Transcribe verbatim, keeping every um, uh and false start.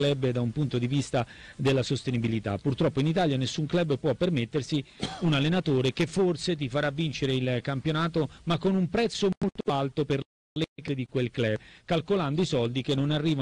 club da un punto di vista della sostenibilità. Purtroppo in Italia nessun club può permettersi un allenatore che forse ti farà vincere il campionato ma con un prezzo molto alto per le di quel club, calcolando i soldi che non arrivano